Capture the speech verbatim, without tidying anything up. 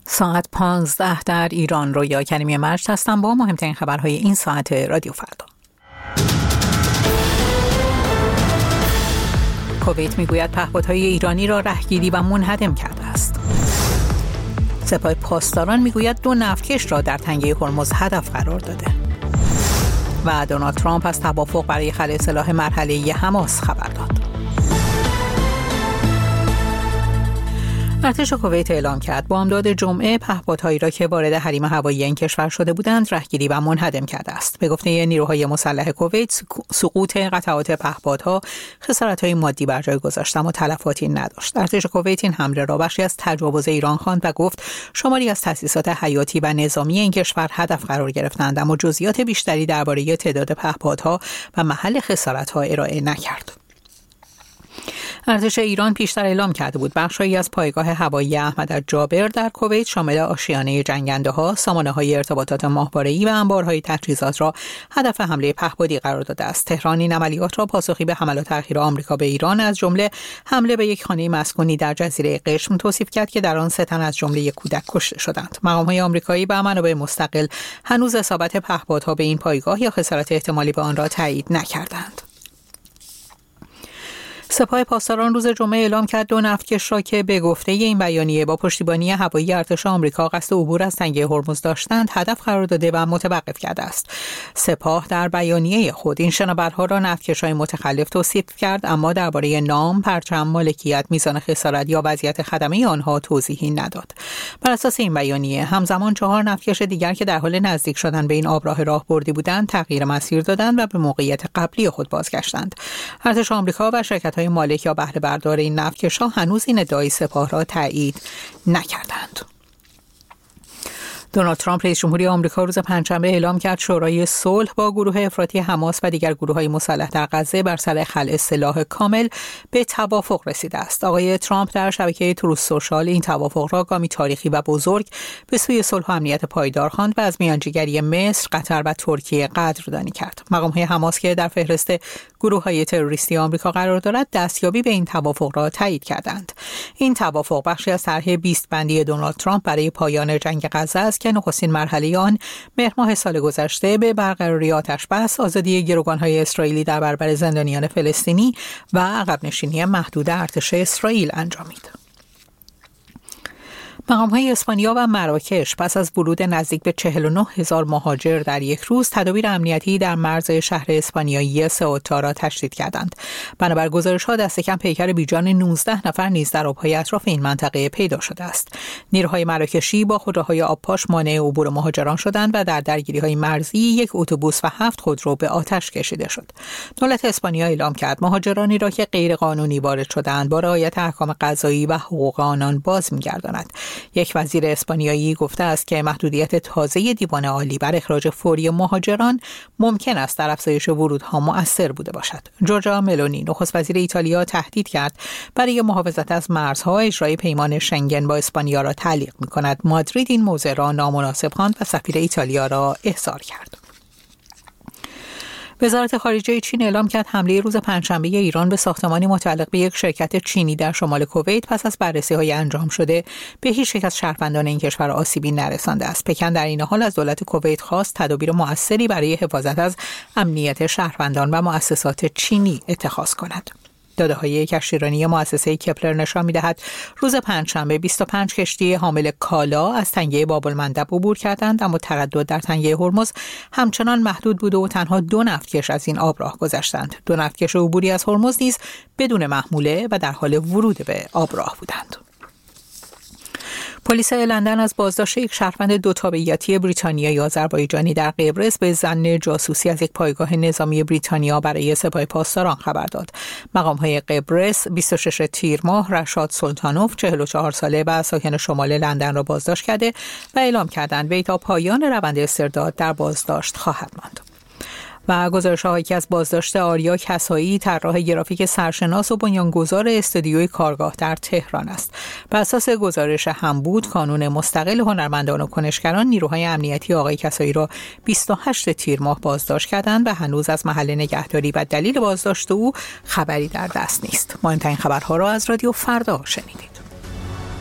ساعت پانزده در ایران. رویا کریمی مجد هستم با مهمترین خبرهای این ساعت رادیو فردا. کویت میگوید پهپادهای ایرانی را رهگیری و منهدم کرده است. سپاه پاسداران میگوید دو نفتکش را در تنگه هرمز هدف قرار داده. و دونالد ترامپ از توافق برای خلع سلاح مرحله‌ای حماس خبر داد. ارتش کویت اعلام کرد بامداد جمعه پهپادهایی را که وارد حریم هوایی این کشور شده بودند رهگیری و منهدم کرده است. به گفته نیروهای مسلح کویت، سقوط قطعات پهپادها خسارت‌های مادی بر جای گذاشت اما تلفاتی نداشت. ارتش کویت این حمله را بخشی از تجاوز ایران خواند و گفت شماری از تأسیسات حیاتی و نظامی این کشور هدف قرار گرفتند اما جزئیات بیشتری درباره تعداد پهپادها و محل خسارت‌ها ارائه نکرد. ارتش ایران پیشتر اعلام کرده بود بخشی از پایگاه هوایی احمد جابر در کویت شامل آشیانه جنگنده‌ها، سامانه‌های ارتباطات ماهواره‌ای و انبارهای تجهیزات را هدف حمله پهپادی قرار داده است. تهران این عملیات را پاسخی به حملات اخیر آمریکا به ایران از جمله حمله به یک خانه مسکونی در جزیره قشم توصیف کرد که در آن سه تن از جمله یک کودک کشته شدند. مقام‌های آمریکایی و منابع مستقل هنوز اصابت پهپادها به این پایگاه یا خسارت احتمالی به آن را تایید نکردند. سپاه پاسداران روز جمعه اعلام کرد دو نفتکش را که به گفته این بیانیه با پشتیبانی هوایی ارتش آمریکا قصد عبور از تنگه هرمز داشتند هدف قرار داده و متوقف کرده است. سپاه در بیانیه خود این شناورها را نفتکش‌های متخلف توصیف کرد اما درباره نام، پرچم، مالکیت، میزان خسارت یا وضعیت خدمه آنها توضیحی نداد. بر اساس این بیانیه همزمان چهار نفتکش دیگر که در حال نزدیک شدن به این آبراه راهبردی بودند تغییر مسیر دادند و به موقعیت قبلی خود بازگشتند. ارتش آمریکا و شرکت های مالک یا بهره بردار این نفتکش‌ها هنوز این ادعای سپاه را تایید نکردند. دونالد ترامپ رئیس جمهوری آمریکا روز پنجشنبه اعلام کرد شورای صلح با گروه افراطی حماس و دیگر گروه‌های مسلح در غزه بر سر خلع سلاح کامل به توافق رسیده است. آقای ترامپ در شبکه تروث سوشال این توافق را گامی تاریخی و بزرگ به سوی صلح و امنیت پایدار خواند و از میانجیگری مصر، قطر و ترکیه قدردانی کرد. مقام‌های حماس که در فهرست گروه‌های تروریستی آمریکا قرار دارد دستیابی به این توافق را تایید کردند. این توافق بخشی از طرح بیست بندی دونالد ترامپ برای پایان جنگ غزه است که نخستین مرحله آن مهر ماه سال گذشته به برقراری آتش‌بس، آزادی گروگان‌های اسرائیلی در برابر زندانیان فلسطینی و عقب نشینی محدود ارتش اسرائیل انجامید. مقام‌های اسپانیا و مراکش پس از ورود نزدیک به چهل و نه هزار مهاجر در یک روز تدابیر امنیتی در مرز شهر اسپانیایی سئوتا را تشدید کردند. بنابر گزارش‌ها دست کم پیکر بیجان نوزده نفر نیز در آب‌های اطراف این منطقه پیدا شده است. نیروهای مراکشی با خودروهای آبپاش مانع عبور مهاجران شدند و در درگیری‌های مرزی یک اتوبوس و هفت خودرو به آتش کشیده شد. دولت اسپانیا اعلام کرد مهاجرانی را که غیرقانونی وارد شدند با رعایت احکام قضایی و حقوق آنان باز می‌گرداند. یک وزیر اسپانیایی گفته است که محدودیت تازه دیوان عالی بر اخراج فوری مهاجران ممکن است در افزایش ورودها مؤثر بوده باشد. جورجا ملونی نخست وزیر ایتالیا تهدید کرد برای محافظت از مرزها اجرای پیمان شنگن با اسپانیا را تعلیق می‌کند. مادرید این موضوع را نامناسب خواند و سفیر ایتالیا را احضار کرد. وزارت خارجه چین اعلام کرد حمله روز پنجشنبه ایران به ساختمانی متعلق به یک شرکت چینی در شمال کویت پس از بررسی‌های انجام شده به هیچ یک از شهروندان این کشور آسیبی نرسانده است. پکن در این حال از دولت کویت خواست تدابیر مؤثری برای حفاظت از امنیت شهروندان و مؤسسات چینی اتخاذ کند. داده‌های کشتیرانی مؤسسه کپلر نشان می‌دهد روز پنجشنبه بیست و پنج کشتی حامل کالا از تنگه باب‌المندب عبور کردند اما تردد در تنگه هرمز همچنان محدود بود و تنها دو نفتکش از این آبراه گذشتند. دو نفتکش عبوری از هرمز نیز بدون محموله و در حال ورود به آبراه بودند. پلیس لندن از بازداشت یک شهروند دو تابعیتی بریتانیایی آذربایجانی در قبرس به ظن جاسوسی از یک پایگاه نظامی بریتانیا برای سپاه پاسداران خبر داد. مقام‌های قبرس بیست و شش تیر ماه رشاد سلطانوف چهل و چهار ساله و ساکن شمال لندن را بازداشت کرده و اعلام کردند وی تا پایان روند استرداد در بازداشت خواهد ماند. و گزارش‌هایی که از بازداشت آریا کسایی طراح گرافیک سرشناس و بنیانگذار استودیوی کارگاه در تهران است. بر اساس گزارش همبود کانون مستقل هنرمندان و کنشگران نیروهای امنیتی آقای کسایی را بیست و هشت تیر ماه بازداشت کردند و هنوز از محل نگهداری و دلیل بازداشت او خبری در دست نیست. مهمترین خبرها را از رادیو فردا شنیدید.